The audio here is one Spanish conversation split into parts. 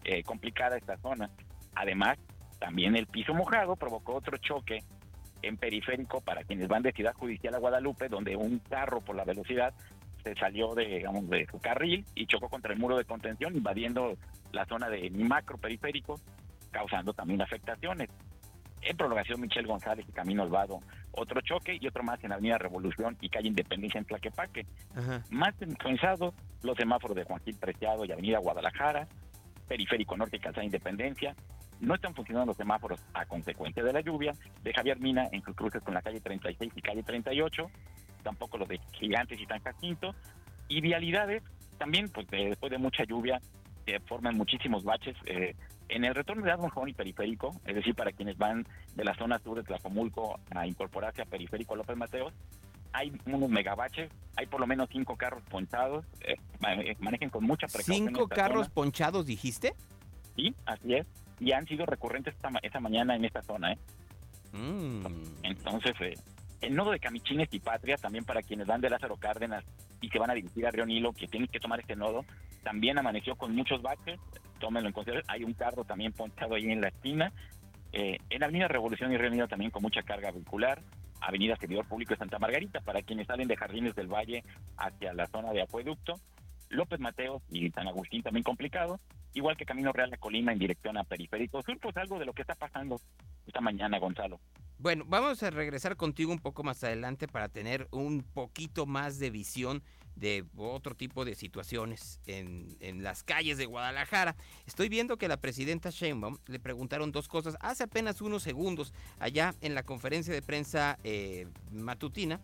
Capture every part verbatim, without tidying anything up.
eh, complicada esta zona. Además, también el piso mojado provocó otro choque en periférico para quienes van de Ciudad Judicial a Guadalupe, donde un carro por la velocidad se salió de, digamos, de su carril y chocó contra el muro de contención, invadiendo la zona de macro periférico, causando también afectaciones. En prolongación Michel González y Camino Olvado, otro choque, y otro más en Avenida Revolución y calle Independencia en Tlaquepaque. Ajá. Más sincronizados los semáforos de Joaquín Preciado y Avenida Guadalajara, Periférico Norte y Calzada Independencia. No están funcionando los semáforos a consecuencia de la lluvia de Javier Mina en sus cruces con la calle treinta y seis y calle treinta y ocho, tampoco los de Gigantes y San Jacinto, y vialidades también, pues de, después de mucha lluvia, se forman muchísimos baches eh, en el retorno de Asmojón y Periférico, es decir, para quienes van de la zona sur de Tlajomulco a incorporarse a Periférico López Mateos, hay unos megabaches, hay por lo menos cinco carros ponchados, eh, manejen con mucha precaución. ¿Cinco carros zona. ponchados, dijiste? Sí, así es, y han sido recurrentes esta, esta mañana en esta zona, ¿eh? Mm. Entonces, eh, el nodo de Camichines y Patria, también para quienes van de Lázaro Cárdenas y se van a dirigir a Río Nilo, que tienen que tomar este nodo, también amaneció con muchos baches, tómenlo en consideración. Hay un carro también ponchado ahí en la esquina, eh, en Avenida Revolución y Río Nilo también con mucha carga vehicular, Avenida Servidor Público de Santa Margarita, para quienes salen de Jardines del Valle hacia la zona de Acueducto, López Mateos y San Agustín también complicado, igual que Camino Real a Colima en dirección a Periférico Sur, pues algo de lo que está pasando esta mañana, Gonzalo. Bueno, vamos a regresar contigo un poco más adelante para tener un poquito más de visión de otro tipo de situaciones en, en las calles de Guadalajara. Estoy viendo que la presidenta Sheinbaum le preguntaron dos cosas hace apenas unos segundos allá en la conferencia de prensa eh, matutina,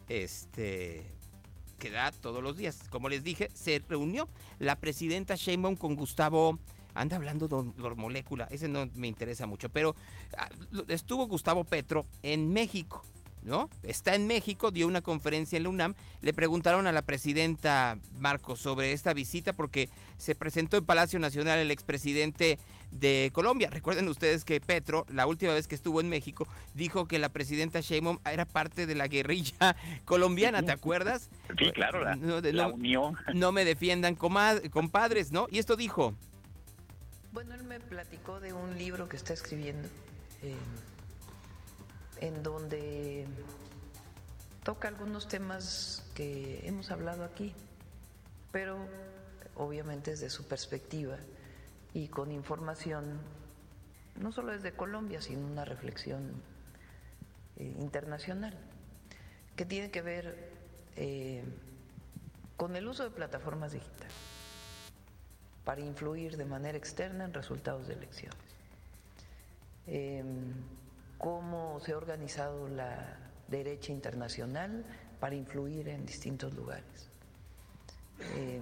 este, que da todos los días. Como les dije, se reunió la presidenta Sheinbaum con Gustavo... Anda hablando de molécula, ese no me interesa mucho, pero estuvo Gustavo Petro en México, ¿no? Está en México, dio una conferencia en la UNAM, le preguntaron a la presidenta Marcos sobre esta visita porque se presentó en Palacio Nacional el expresidente de Colombia. Recuerden ustedes que Petro, la última vez que estuvo en México, dijo que la presidenta Sheinbaum era parte de la guerrilla colombiana, ¿te acuerdas? Sí, claro, la, no, la no, unión. No me defiendan, comad- compadres, ¿no? Y esto dijo... Bueno, él me platicó de un libro que está escribiendo, eh, en donde toca algunos temas que hemos hablado aquí, pero obviamente desde su perspectiva y con información, no solo desde Colombia, sino una reflexión eh, internacional, que tiene que ver eh, con el uso de plataformas digitales para influir de manera externa en resultados de elecciones. Eh, cómo se ha organizado la derecha internacional para influir en distintos lugares. Eh,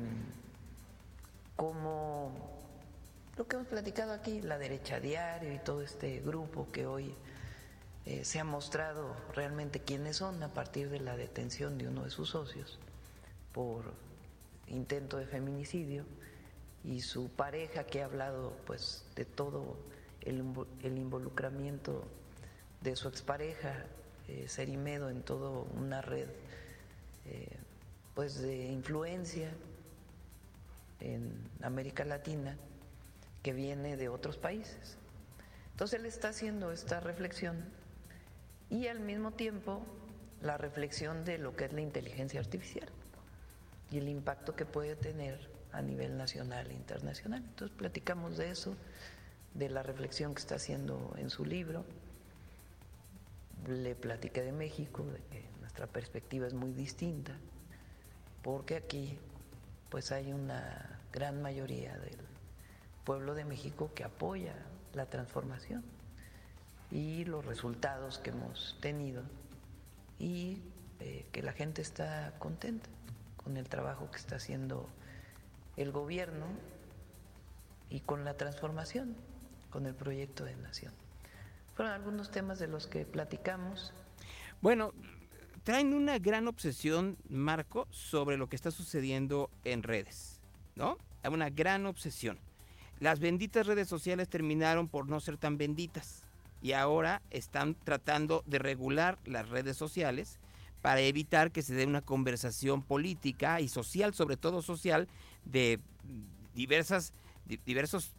cómo lo que hemos platicado aquí, la derecha diario y todo este grupo que hoy eh, se ha mostrado realmente quiénes son a partir de la detención de uno de sus socios por intento de feminicidio, y su pareja que ha hablado pues de todo el, el involucramiento de su expareja eh, Cerimedo en toda una red eh, pues de influencia en América Latina que viene de otros países. Entonces él está haciendo esta reflexión y al mismo tiempo la reflexión de lo que es la inteligencia artificial y el impacto que puede tener a nivel nacional e internacional. Entonces platicamos de eso, de la reflexión que está haciendo en su libro. Le platiqué de México, de que nuestra perspectiva es muy distinta, porque aquí pues hay una gran mayoría del pueblo de México que apoya la transformación y los resultados que hemos tenido y eh, que la gente está contenta con el trabajo que está haciendo el gobierno y con la transformación, con el proyecto de nación. Fueron algunos temas de los que platicamos. Bueno, traen una gran obsesión, Marco, sobre lo que está sucediendo en redes, ¿no? Una gran obsesión. Las benditas redes sociales terminaron por no ser tan benditas y ahora están tratando de regular las redes sociales para evitar que se dé una conversación política y social, sobre todo social, de diversas, diversos